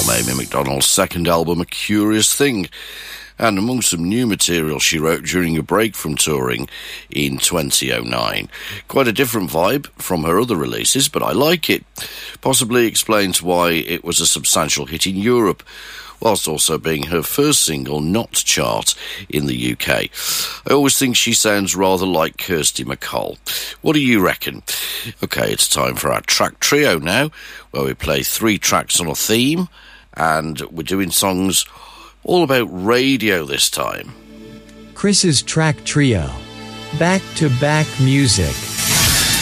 from Amy MacDonald's second album, A Curious Thing, and among some new material she wrote during a break from touring in 2009. Quite a different vibe from her other releases, but I like it. Possibly explains why it was a substantial hit in Europe, whilst also being her first single not to chart in the UK. I always think she sounds rather like Kirsty MacColl. What do you reckon? OK, it's time for our track trio now, where we play 3 tracks on a theme, and we're doing songs all about radio this time. Chris's track trio. Back-to-back music.